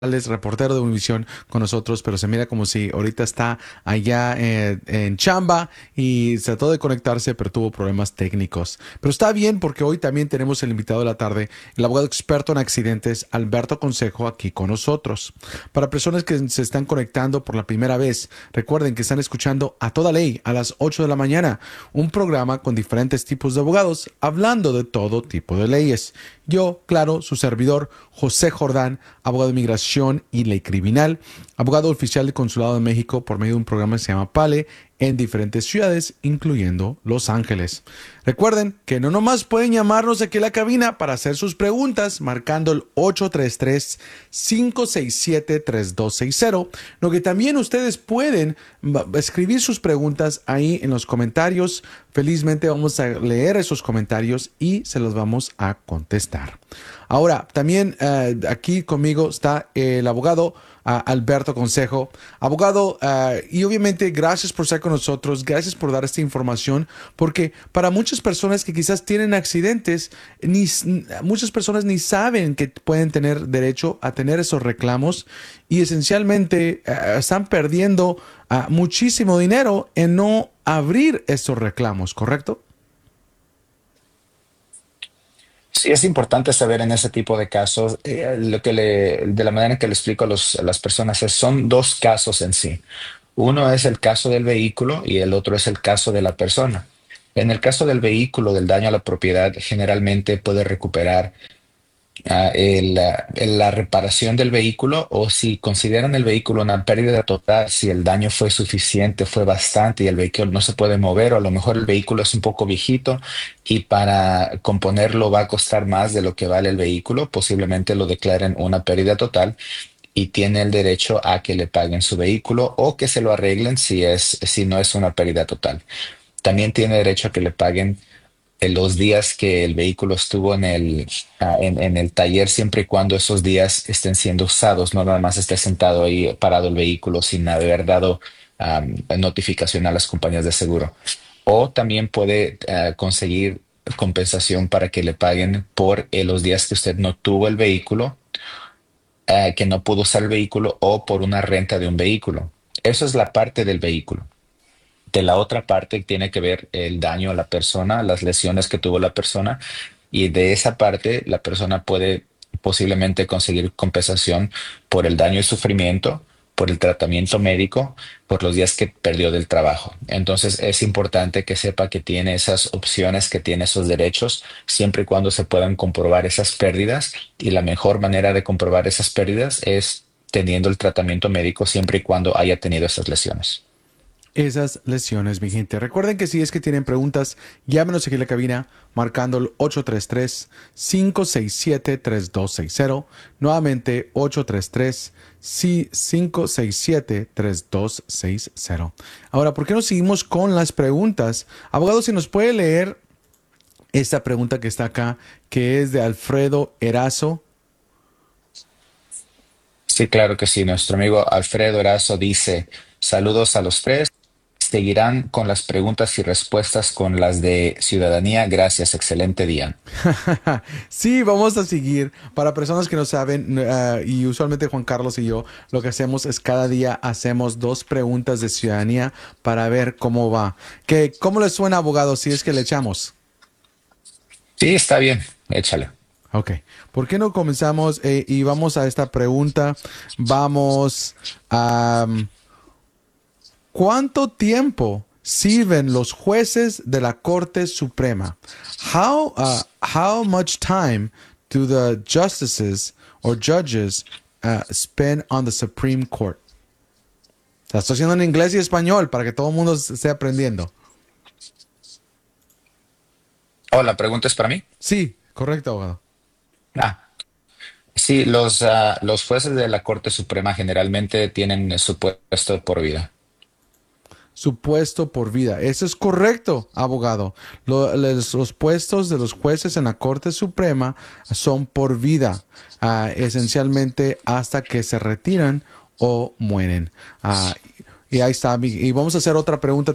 reportero de Univisión con nosotros, pero se mira como si ahorita está allá en chamba y trató de conectarse, pero tuvo problemas técnicos. Pero está bien porque hoy también tenemos el invitado de la tarde, el abogado experto en accidentes, Alberto Consejo, aquí con nosotros. Para personas que se están conectando por la primera vez, recuerden que están escuchando A Toda Ley a las 8 de la mañana, un programa con diferentes tipos de abogados hablando de todo tipo de leyes. Yo, claro, su servidor, José Jordán, abogado de inmigración y ley criminal, abogado oficial del Consulado de México por medio de un programa que se llama PALE en diferentes ciudades, incluyendo Los Ángeles. Recuerden que no nomás pueden llamarnos aquí a la cabina para hacer sus preguntas marcando el 833-567-3260, lo que también ustedes pueden escribir sus preguntas ahí en los comentarios. Felizmente vamos a leer esos comentarios y se los vamos a contestar. Ahora, también aquí conmigo está el abogado Alberto Consejo. Abogado, y obviamente gracias por estar con nosotros, gracias por dar esta información, porque para muchas personas que quizás tienen accidentes, muchas personas ni saben que pueden tener derecho a tener esos reclamos y esencialmente están perdiendo muchísimo dinero en no abrir estos reclamos, ¿correcto? Sí, es importante saber en ese tipo de casos, de la manera en que le explico a las personas, son dos casos en sí. Uno es el caso del vehículo y el otro es el caso de la persona. En el caso del vehículo, del daño a la propiedad, generalmente puede recuperar la reparación del vehículo, o si consideran el vehículo una pérdida total, si el daño fue suficiente, fue bastante y el vehículo no se puede mover, o a lo mejor el vehículo es un poco viejito y para componerlo va a costar más de lo que vale el vehículo, posiblemente lo declaren una pérdida total y tiene el derecho a que le paguen su vehículo o que se lo arreglen si no es una pérdida total. También tiene derecho a que le paguen los días que el vehículo estuvo en el taller, siempre y cuando esos días estén siendo usados, no nada más esté sentado ahí parado el vehículo sin haber dado notificación a las compañías de seguro. O también puede conseguir compensación para que le paguen por los días que usted no tuvo el vehículo, que no pudo usar el vehículo o por una renta de un vehículo. Eso es la parte del vehículo. De la otra parte tiene que ver el daño a la persona, las lesiones que tuvo la persona, y de esa parte la persona puede posiblemente conseguir compensación por el daño y sufrimiento, por el tratamiento médico, por los días que perdió del trabajo. Entonces es importante que sepa que tiene esas opciones, que tiene esos derechos, siempre y cuando se puedan comprobar esas pérdidas, y la mejor manera de comprobar esas pérdidas es teniendo el tratamiento médico siempre y cuando haya tenido esas lesiones. Esas lesiones, mi gente. Recuerden que si es que tienen preguntas, llámenos aquí en la cabina marcando el 833-567-3260. Nuevamente, 833-567-3260. Ahora, ¿por qué no seguimos con las preguntas? Abogado, si nos puede leer esta pregunta que está acá, que es de Alfredo Erazo. Sí, claro que sí. Nuestro amigo Alfredo Erazo dice, saludos a los tres. Seguirán con las preguntas y respuestas con las de ciudadanía. Gracias, excelente día. Sí, vamos a seguir. Para personas que no saben, y usualmente Juan Carlos y yo, lo que hacemos es cada día hacemos dos preguntas de ciudadanía para ver cómo va. ¿Cómo le suena, abogado, si es que le echamos? Sí, está bien, échale. Ok, ¿por qué no comenzamos y vamos a esta pregunta? Vamos a... ¿Cuánto tiempo sirven los jueces de la Corte Suprema? How much time do the justices or judges spend on the Supreme Court? La estoy haciendo en inglés y español para que todo el mundo esté aprendiendo. Oh, la pregunta es para mí. Sí, correcto, abogado. Ah, sí, los jueces de la Corte Suprema generalmente tienen su puesto por vida. Su puesto por vida. Eso es correcto, abogado. Los puestos de los jueces en la Corte Suprema son por vida, esencialmente hasta que se retiran o mueren. Y ahí está. Y vamos a hacer otra pregunta